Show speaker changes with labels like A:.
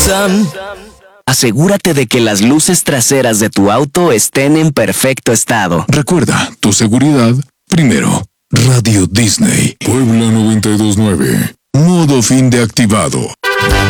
A: Asegúrate de que las luces traseras de tu auto estén en perfecto estado.
B: Recuerda, tu seguridad primero. Radio Disney, Puebla 92.9. Modo fin de activado.